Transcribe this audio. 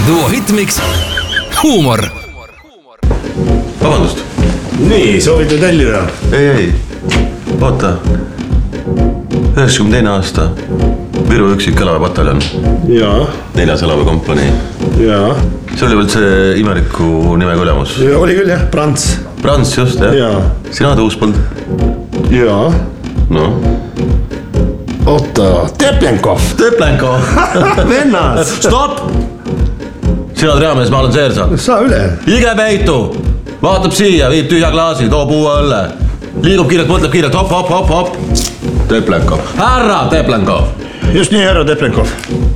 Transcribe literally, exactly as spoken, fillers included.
Duo Hitmix, huumor. Vabandust. Nii, soovite tellida? Ei, ei, oota. üheksakümne teine aasta Viru üksik elavepataljon. Jaa. Neljas elavekompanii. Jaa. See oli veel see imeriku nimega ülemus. Oli küll jah, Prants. Prants just jah. Jaa. Sina tõuspõld. Jaa. No. Oota, Teplenkov. Teplenkov. Vennas. Stop! Sina treamees, ma olen Seersa. Saa üle. Ige peitu. Vaatab siia, viib tühja klaasi, toob uue õlle. Liigub kiirelt, mõtleb kiirelt, hop, hop, hop, hop. Teplenkov. Härra Teplenkov. Just nii, härra Teplenkov.